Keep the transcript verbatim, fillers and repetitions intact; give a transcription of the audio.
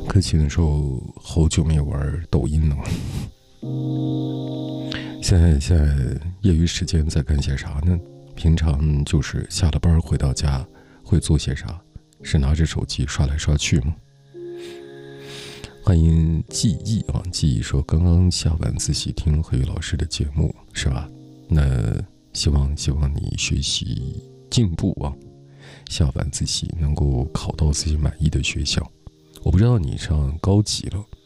课勤的时候好久没有玩抖音了。现在现在业余时间在干些啥呢？平常就是下了班回到家会做些啥？是拿着手机刷来刷去吗？欢迎记忆啊，记忆说刚刚下晚自习听何宇老师的节目是吧？那希望希望你学习进步啊，下晚自习能够考到自己满意的学校。我不知道你上高几了，